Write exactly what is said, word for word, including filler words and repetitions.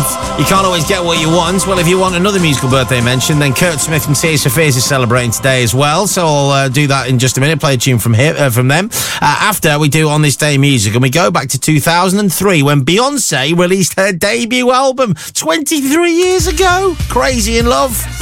month. You can't always get what you want. Well, if you want another musical birthday mention, then Kurt Smith and Tears for Fears is celebrating today as well. So I'll uh, do that in just a minute. Play a tune from here, uh, from them. Uh, after we do On This Day Music, and we go back to two thousand three when Beyonce released her debut album twenty-three years ago. Crazy in Love.